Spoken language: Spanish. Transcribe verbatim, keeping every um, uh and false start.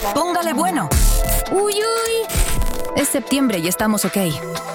Póngale bueno. Uy, uy. Es septiembre y estamos ok.